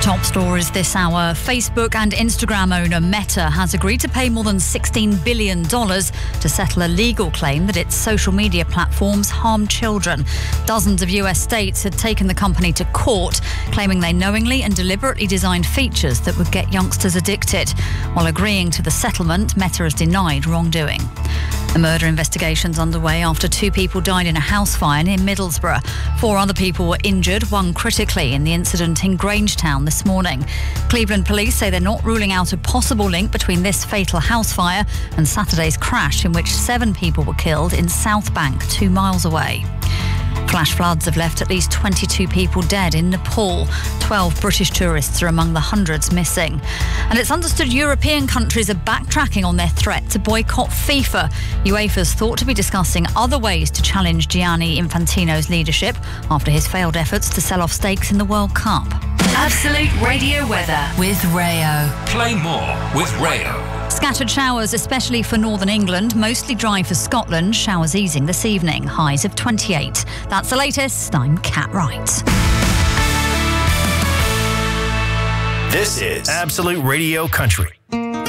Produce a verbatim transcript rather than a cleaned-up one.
Top stories this hour. Facebook and Instagram owner Meta has agreed to pay more than sixteen billion dollars to settle a legal claim that its social media platforms harm children. Dozens of U S states had taken the company to court, claiming they knowingly and deliberately designed features that would get youngsters addicted. While agreeing to the settlement, Meta has denied wrongdoing. A murder investigation's underway after two people died in a house fire near Middlesbrough. Four other people were injured, one critically, in the incident in Grangetown this morning. Cleveland police say they're not ruling out a possible link between this fatal house fire and Saturday's crash in which seven people were killed in South Bank, two miles away. Flash floods have left at least twenty-two people dead in Nepal. twelve British tourists are among the hundreds missing. And it's understood European countries are backtracking on their threat to boycott FIFA. UEFA's thought to be discussing other ways to challenge Gianni Infantino's leadership after his failed efforts to sell off stakes in the World Cup. Absolute Radio weather with Rayo. Play more with Rayo. Scattered showers, especially for northern England. Mostly dry for Scotland. Showers easing this evening. Highs of twenty-eight. That's the latest. I'm Kat Wright. This is Absolute Radio Country.